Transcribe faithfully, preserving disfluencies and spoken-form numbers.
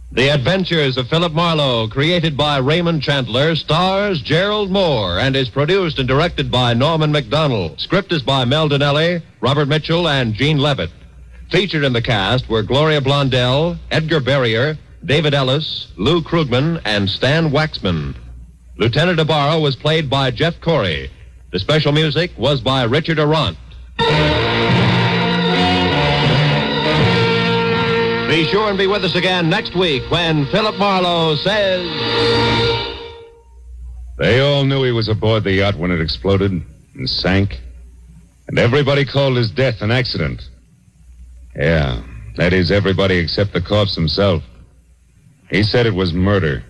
The Adventures of Philip Marlowe, created by Raymond Chandler, stars Gerald Moore and is produced and directed by Norman Macdonald. Script is by Mel Donnelly, Robert Mitchell, and Gene Levitt. Featured in the cast were Gloria Blondell, Edgar Barrier, David Ellis, Lou Krugman, and Stan Waxman. Lieutenant Ibarra was played by Jeff Corey. The special music was by Richard Arant. Be sure and be with us again next week when Philip Marlowe says... They all knew he was aboard the yacht when it exploded and sank. And everybody called his death an accident. Yeah, that is everybody except the corpse himself. He said it was murder.